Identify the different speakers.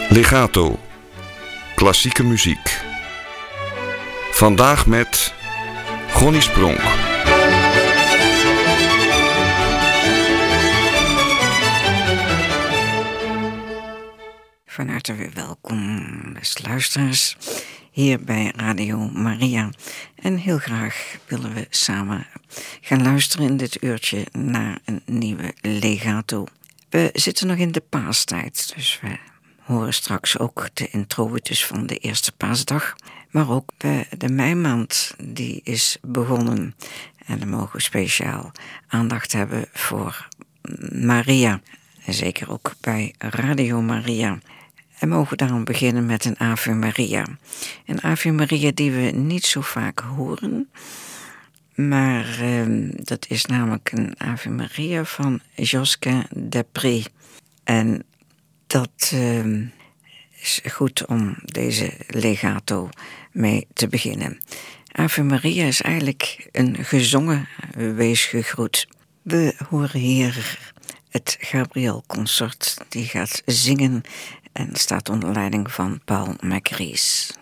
Speaker 1: Legato, klassieke muziek. Vandaag met Gonnie Spronk.
Speaker 2: Van harte weer welkom, beste luisteraars, hier bij Radio Maria. En heel graag willen we samen gaan luisteren in dit uurtje naar een nieuwe legato. We zitten nog in de paastijd, dus we horen straks ook de introitus van de eerste paasdag. Maar ook de meimaand, die is begonnen. En dan mogen we speciaal aandacht hebben voor Maria. En zeker ook bij Radio Maria. En mogen daarom beginnen met een Ave Maria. Een Ave Maria die we niet zo vaak horen. Maar dat is namelijk een Ave Maria van Josquin des. En dat is goed om deze legato mee te beginnen. Ave Maria is eigenlijk een gezongen wees gegroet. We horen hier het Gabriel Consort, die gaat zingen en staat onder leiding van Paul Macris.